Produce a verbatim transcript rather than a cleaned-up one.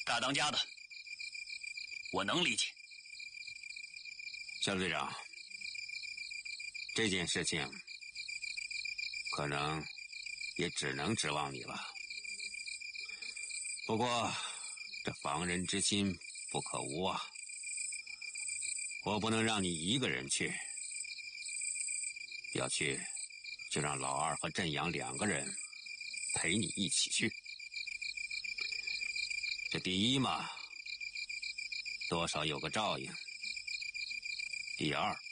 大当家的，我能理解。 肖队长，这件事情可能也只能指望你了。不过这防人之心不可无啊，我不能让你一个人去，要去就让老二和镇阳两个人陪你一起去。这第一嘛，多少有个照应；第二，